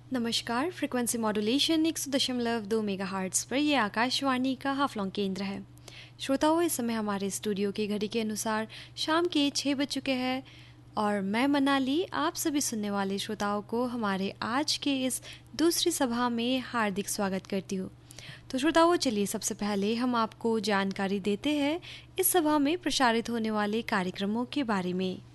नमस्कार। Frequency modulation 100.2 megahertz पर यह आकाशवाणी का हाफलॉन्ग केंद्र है। श्रोताओं, इस समय हमारे स्टूडियो की घड़ी के अनुसार शाम के 6 बज चुके हैं और मैं मनाली आप सभी सुनने वाले श्रोताओं को हमारे आज के इस दूसरी सभा में हार्दिक स्वागत करती हूँ। तो श्रोताओं, चलिए सबसे पहले हम आपको जानकारी देते हैं इस सभा में प्रसारित होने वाले कार्यक्रमों के बारे में।